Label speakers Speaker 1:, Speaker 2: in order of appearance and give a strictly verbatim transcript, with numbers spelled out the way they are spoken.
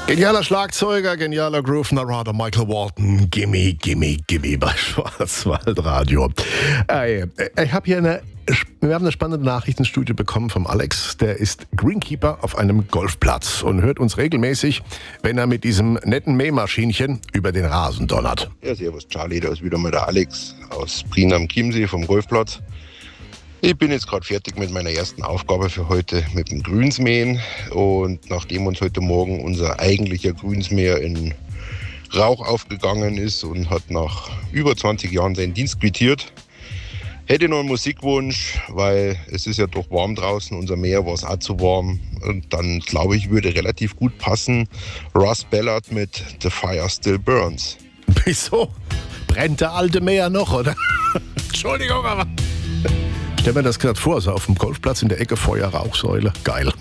Speaker 1: Genialer Schlagzeuger, genialer Groove-Narrator Michael Walton. Gimme, gimme, gimme bei Schwarzwaldradio. Ey, ich habe hier eine, wir haben eine spannende Nachrichtenstudie bekommen vom Alex. Der ist Greenkeeper auf einem Golfplatz und hört uns regelmäßig, wenn er mit diesem netten Mähmaschinchen über den Rasen donnert.
Speaker 2: Ja, servus Charlie, da ist wieder mal der Alex aus Prien am Chiemsee vom Golfplatz. Ich bin jetzt gerade fertig mit meiner ersten Aufgabe für heute mit dem Grünsmähen, und nachdem uns heute Morgen unser eigentlicher Grünsmäher in Rauch aufgegangen ist und hat nach über zwanzig Jahren seinen Dienst quittiert, hätte ich noch einen Musikwunsch, weil es ist ja doch warm draußen, unser Mäher war es auch zu warm, und dann glaube ich, würde relativ gut passen Russ Ballard mit The Fire Still Burns.
Speaker 1: Wieso? Brennt der alte Mäher noch, oder? Entschuldigung, aber... Stell mir das gerade vor, so auf dem Golfplatz in der Ecke Feuer, Rauchsäule. Geil.